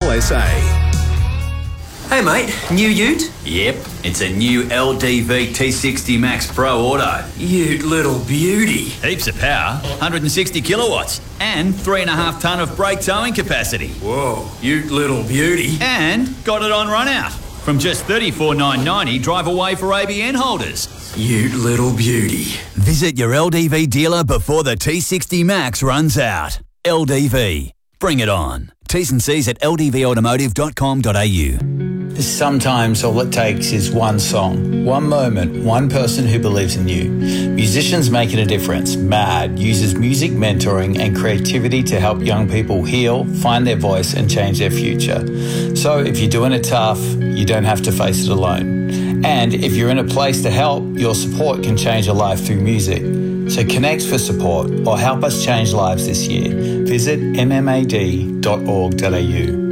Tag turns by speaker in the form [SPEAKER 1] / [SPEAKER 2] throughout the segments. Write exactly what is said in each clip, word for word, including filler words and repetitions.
[SPEAKER 1] S A.
[SPEAKER 2] Hey mate, new ute?
[SPEAKER 3] Yep, it's a new L D V T sixty Max Pro Auto.
[SPEAKER 2] You little beauty.
[SPEAKER 3] Heaps of power, one hundred sixty kilowatts, and three and a half tonne of brake towing capacity.
[SPEAKER 2] Whoa, you little beauty.
[SPEAKER 3] And got it on run out. From just thirty-four thousand nine hundred ninety, drive away for A B N holders.
[SPEAKER 2] You little beauty.
[SPEAKER 3] Visit your L D V dealer before the T sixty Max runs out. L D V. Bring it on. T's and C's at l d v automotive dot com dot a u.
[SPEAKER 4] Sometimes all it takes is one song, one moment, one person who believes in you. Musicians Making a Difference, MAD, uses music mentoring and creativity to help young people heal, find their voice and change their future. So if you're doing it tough, you don't have to face it alone. And if you're in a place to help, your support can change a life through music. So connect for support or help us change lives this year. Visit m m a d dot org dot a u.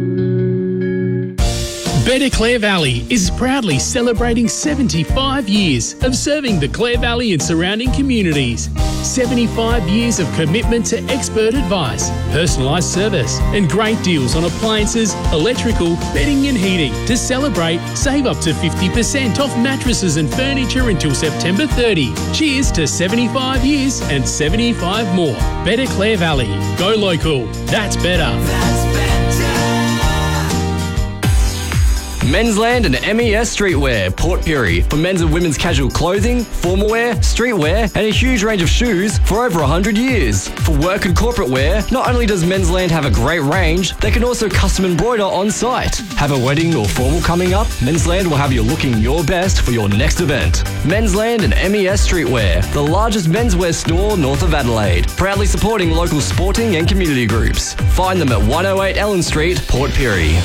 [SPEAKER 5] Better Clare Valley is proudly celebrating seventy-five years of serving the Clare Valley and surrounding communities. seventy-five years of commitment to expert advice, personalised service and great deals on appliances, electrical, bedding and heating. To celebrate, save up to fifty percent off mattresses and furniture until September thirtieth. Cheers to seventy-five years and seventy-five more. Better Clare Valley. Go local. That's better. That's better.
[SPEAKER 6] Mensland and M E S Streetwear, Port Pirie, for men's and women's casual clothing, formal wear, streetwear, and a huge range of shoes for over one hundred years. For work and corporate wear, not only does Mensland have a great range, they can also custom embroider on site. Have a wedding or formal coming up? Mensland will have you looking your best for your next event. Mensland and M E S Streetwear, the largest menswear store north of Adelaide, proudly supporting local sporting and community groups. Find them at one oh eight Ellen Street, Port Pirie.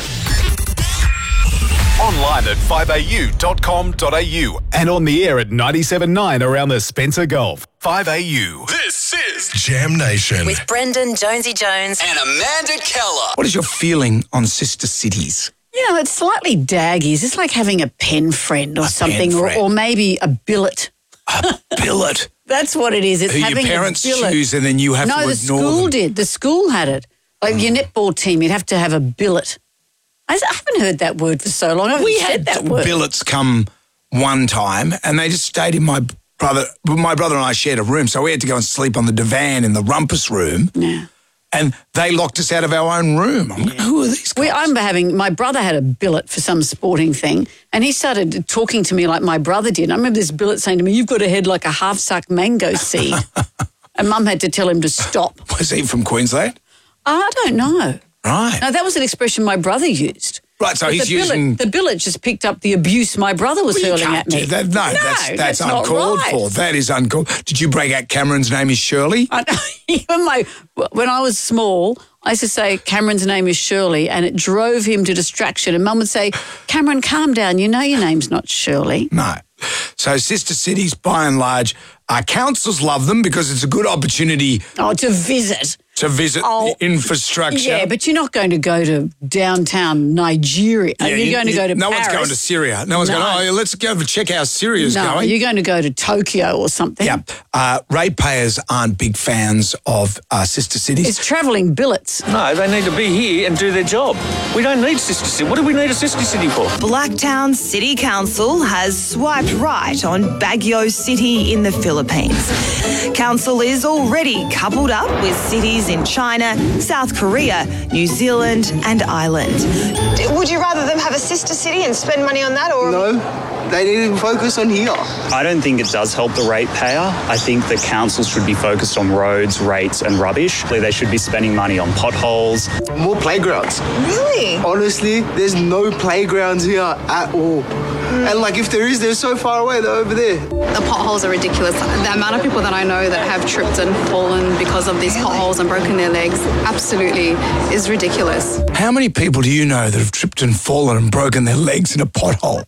[SPEAKER 1] Online at five a u dot com dot a u and on the air at ninety-seven point nine around the Spencer Gulf. five A U. This is Jam Nation.
[SPEAKER 7] With Brendan Jonesy Jones
[SPEAKER 8] and Amanda Keller.
[SPEAKER 9] What is your feeling on sister cities?
[SPEAKER 10] You know, it's slightly daggy. It's just like having a pen friend or
[SPEAKER 9] a
[SPEAKER 10] something, or, or maybe a billet.
[SPEAKER 9] A billet?
[SPEAKER 10] That's what it is. It's
[SPEAKER 9] Who
[SPEAKER 10] having
[SPEAKER 9] your parents
[SPEAKER 10] a billet.
[SPEAKER 9] choose and then you have
[SPEAKER 10] no,
[SPEAKER 9] to ignore
[SPEAKER 10] the school
[SPEAKER 9] them.
[SPEAKER 10] did. The school had it. Like
[SPEAKER 9] Mm.
[SPEAKER 10] your netball team, you'd have to have a billet. I haven't heard that word for so long. I haven't
[SPEAKER 9] We
[SPEAKER 10] said
[SPEAKER 9] had
[SPEAKER 10] that word.
[SPEAKER 9] billets come one time and they just stayed in my brother. My brother and I shared a room, so we had to go and sleep on the divan in the rumpus room.
[SPEAKER 10] Yeah.
[SPEAKER 9] And they locked us out of our own room. I'm like, who are these guys?
[SPEAKER 10] We, I remember having, my brother had a billet for some sporting thing and he started talking to me like my brother did. I remember this billet saying to me, you've got a head like a half-sucked mango seed. And Mum had to tell him to stop.
[SPEAKER 9] Was he from Queensland?
[SPEAKER 10] I don't know.
[SPEAKER 9] Right.
[SPEAKER 10] No, that was an expression my brother used.
[SPEAKER 9] Right, so
[SPEAKER 10] But
[SPEAKER 9] he's
[SPEAKER 10] the billet,
[SPEAKER 9] using...
[SPEAKER 10] The billet just picked up the abuse my brother was
[SPEAKER 9] Well, you
[SPEAKER 10] hurling
[SPEAKER 9] can't
[SPEAKER 10] at me.
[SPEAKER 9] do that. No,
[SPEAKER 10] no
[SPEAKER 9] that's, that's,
[SPEAKER 10] that's not
[SPEAKER 9] uncalled
[SPEAKER 10] right.
[SPEAKER 9] for. That is uncalled. Did you break out Cameron's name is Shirley?
[SPEAKER 10] I know. Even my, when I was small, I used to say Cameron's name is Shirley and it drove him to distraction. And Mum would say, Cameron, calm down. You know your name's not Shirley.
[SPEAKER 9] No. So sister cities, by and large, our councils love them because it's a good opportunity
[SPEAKER 10] Oh, to visit.
[SPEAKER 9] to visit
[SPEAKER 10] Oh,
[SPEAKER 9] the infrastructure.
[SPEAKER 10] Yeah, but you're not going to go to downtown Nigeria.
[SPEAKER 9] Yeah,
[SPEAKER 10] you're
[SPEAKER 9] you-
[SPEAKER 10] going to
[SPEAKER 9] you-
[SPEAKER 10] go to
[SPEAKER 9] No
[SPEAKER 10] Paris.
[SPEAKER 9] one's going to Syria. No one's
[SPEAKER 10] No.
[SPEAKER 9] going, oh, let's go and check how Syria's
[SPEAKER 10] no,
[SPEAKER 9] going.
[SPEAKER 10] you're going to go to Tokyo or something.
[SPEAKER 9] Yeah. Uh, ratepayers aren't big fans of uh, sister cities.
[SPEAKER 10] It's travelling billets.
[SPEAKER 11] No, they need to be here and do their job. We don't need sister city. What do we need a sister city for?
[SPEAKER 7] Blacktown City Council has swiped right on Baguio City in the Philippines. Council is already coupled up with cities in China, South Korea, New Zealand and Ireland.
[SPEAKER 12] Would you rather them have a sister city and spend money on that, or...?
[SPEAKER 13] No, they need to focus on here.
[SPEAKER 11] I don't think it does help the ratepayer. I think the council should be focused on roads, rates and rubbish. They should be spending money on potholes.
[SPEAKER 13] More playgrounds.
[SPEAKER 12] Really?
[SPEAKER 13] Honestly, there's no playgrounds here at all. And like if there is, they're so far away, they're over there.
[SPEAKER 14] The potholes are ridiculous. The amount of people that I know that have tripped and fallen because of these potholes and broken their legs absolutely is ridiculous.
[SPEAKER 9] How many people do you know that have tripped and fallen and broken their legs in a pothole?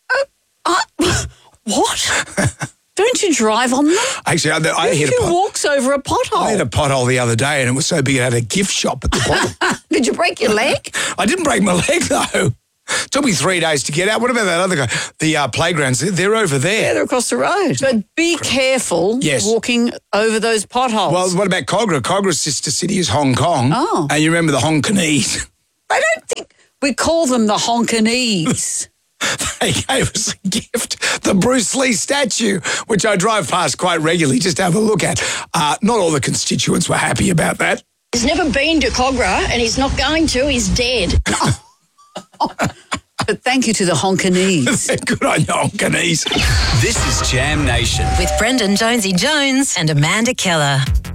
[SPEAKER 10] Uh, uh, what? Don't you drive on them?
[SPEAKER 9] Actually, I, I
[SPEAKER 10] Who
[SPEAKER 9] hit a pot-
[SPEAKER 10] walks over a pothole?
[SPEAKER 9] I hit a pothole the other day and it was so big it had a gift shop at the bottom.
[SPEAKER 10] Did you break your leg?
[SPEAKER 9] I didn't break my leg though. Took me three days to get out. What about that other guy? The uh, playgrounds, they're over there.
[SPEAKER 10] Yeah, they're across the road. But be careful
[SPEAKER 9] Yes.
[SPEAKER 10] walking over those potholes.
[SPEAKER 9] Well, what about Cogra? Cogra's sister city is Hong Kong.
[SPEAKER 10] Oh.
[SPEAKER 9] And you remember the Hong Kongese?
[SPEAKER 10] I don't think We call them the honkanese.
[SPEAKER 9] They gave us a gift, the Bruce Lee statue, which I drive past quite regularly just to have a look at. Uh, not all the constituents were happy about that.
[SPEAKER 8] He's never been to Cogra and he's not going to. He's dead.
[SPEAKER 10] But thank you to the honkanese.
[SPEAKER 9] Good on you, honkanese.
[SPEAKER 3] This is Jam Nation.
[SPEAKER 15] With Brendan Jonesy Jones and Amanda Keller.